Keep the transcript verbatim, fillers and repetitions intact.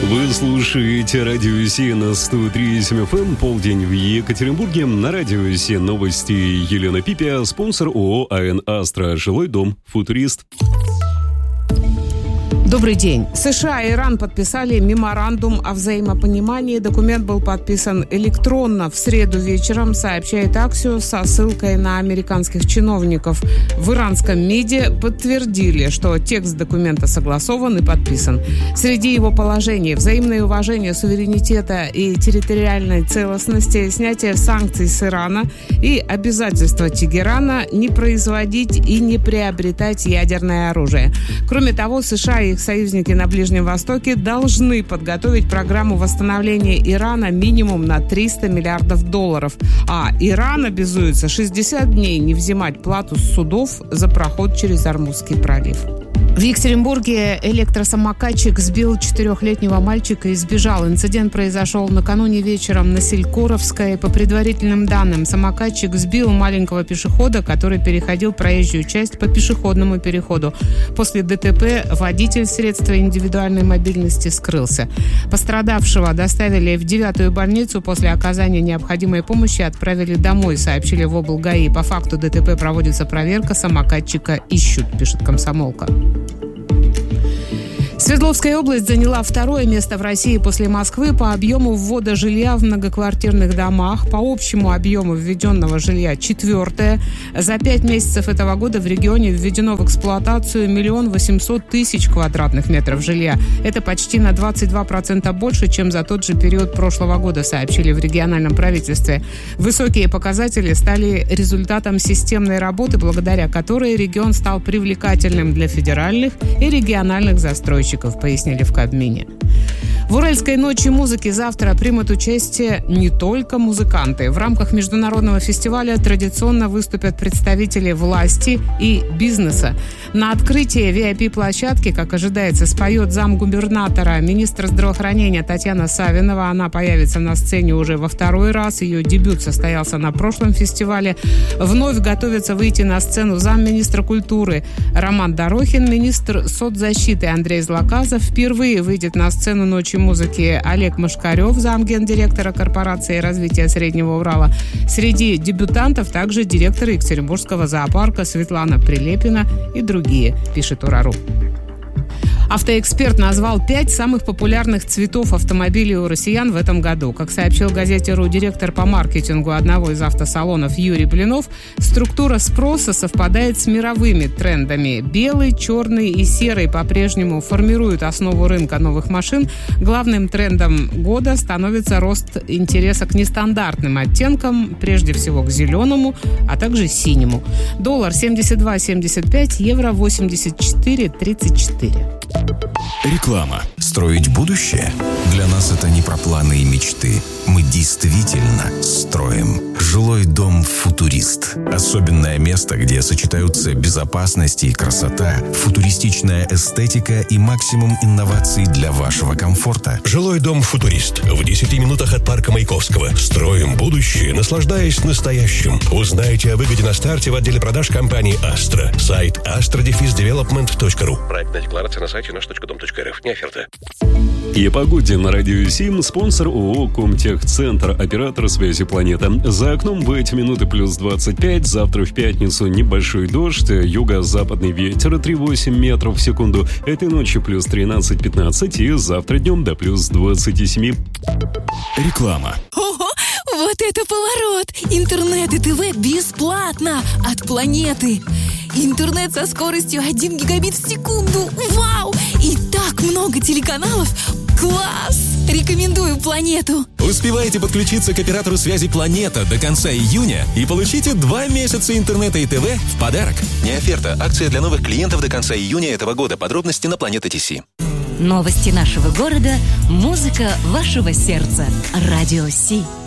Вы слушаете радио Си на сто три и семь эф эм, полдень в Екатеринбурге. На радио Си новости Елена Пипия, спонсор ООО АН «Астра», жилой дом «Футурист». Добрый день. США и Иран подписали меморандум о взаимопонимании. Документ был подписан электронно в среду вечером, сообщает Axios со ссылкой на американских чиновников. В иранском МИДе подтвердили, что текст документа согласован и подписан. Среди его положений взаимное уважение суверенитета и территориальной целостности, снятие санкций с Ирана и обязательство Тегерана не производить и не приобретать ядерное оружие. Кроме того, США и их союзники на Ближнем Востоке должны подготовить программу восстановления Ирана минимум на триста миллиардов долларов. А Иран обязуется шестьдесят дней не взимать плату с судов за проход через Ормузский пролив. В Екатеринбурге электросамокатчик сбил четырехлетнего мальчика и сбежал. Инцидент произошел накануне вечером на Селькоровской. По предварительным данным, самокатчик сбил маленького пешехода, который переходил проезжую часть по пешеходному переходу. После ДТП водитель средства индивидуальной мобильности скрылся. Пострадавшего доставили в девятую больницу. После оказания необходимой помощи отправили домой, сообщили в облгаи. По факту ДТП проводится проверка, самокатчика ищут, пишет «Комсомолка». Свердловская область заняла второе место в России после Москвы по объему ввода жилья в многоквартирных домах. По общему объему введенного жилья четвертое. За пять месяцев этого года в регионе введено в эксплуатацию миллион восемьсот тысяч квадратных метров жилья. Это почти на двадцать два процента больше, чем за тот же период прошлого года, сообщили в региональном правительстве. Высокие показатели стали результатом системной работы, благодаря которой регион стал привлекательным для федеральных и региональных застройщиков, пояснили в Кабмине. В Уральской ночи музыки завтра примут участие не только музыканты. В рамках международного фестиваля традиционно выступят представители власти и бизнеса. На открытии ви ай пи-площадки, как ожидается, споет замгубернатора, министра здравоохранения Татьяна Савинова. Она появится на сцене уже во второй раз. Ее дебют состоялся на прошлом фестивале. Вновь готовится выйти на сцену замминистра культуры Роман Дорохин, министр соцзащиты Андрей Злаказов. Впервые выйдет на сцену ночи музыки Олег Машкарев, замгендиректора корпорации развития Среднего Урала. Среди дебютантов также директор Екатеринбургского зоопарка Светлана Прилепина и другие, пишет Урару. Автоэксперт назвал пять самых популярных цветов автомобилей у россиян в этом году. Как сообщил газете «Ру» директор по маркетингу одного из автосалонов Юрий Блинов, структура спроса совпадает с мировыми трендами. Белый, черный и серый по-прежнему формируют основу рынка новых машин. Главным трендом года становится рост интереса к нестандартным оттенкам, прежде всего к зеленому, а также синему. Доллар семьдесят два семьдесят пять, евро восемьдесят четыре тридцать четыре. Реклама. Строить будущее? Для нас это не про планы и мечты. Мы действительно строим. Жилой дом «Футурист». Особенное место, где сочетаются безопасность и красота, футуристичная эстетика и максимум инноваций для вашего комфорта. Жилой дом «Футурист». В десяти минутах от парка Маяковского. Строим будущее, наслаждаясь настоящим. Узнайте о выгоде на старте в отделе продаж компании «Астра». Сайт астра девелопмент точка ру. Проектная декларация на сайте наш точка дом точка эр эф. Не оферта. И о погоде на радио Сим, спонсор ООО «Комтехцентр», оператор связи «Планета». За окном в эти минуты плюс двадцать пять, завтра в пятницу небольшой дождь, юго-западный ветер три целых восемь десятых метров в секунду, этой ночью плюс тринадцать пятнадцать и завтра днем до плюс двадцать семь. Реклама. Ого, вот это поворот! Интернет и ТВ бесплатно от «Планеты». Интернет со скоростью один гигабит в секунду. Вау! И так много телеканалов. Класс! Рекомендую «Планету». Успевайте подключиться к оператору связи «Планета» до конца июня и получите два месяца интернета и ТВ в подарок. Не оферта. Акция для новых клиентов до конца июня этого года. Подробности на Планета ТС. Новости нашего города. Музыка вашего сердца. Радио Си.